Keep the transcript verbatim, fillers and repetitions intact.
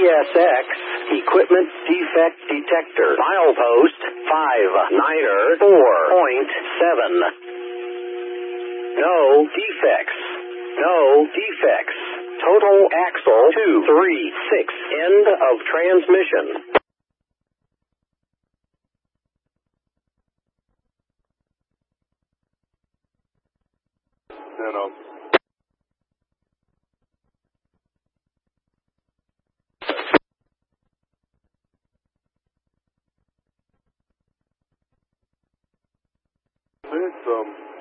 S X, equipment defect detector, milepost five niner four point seven. No defects. No defects. Total axle two three six. End of transmission. No, no. There's some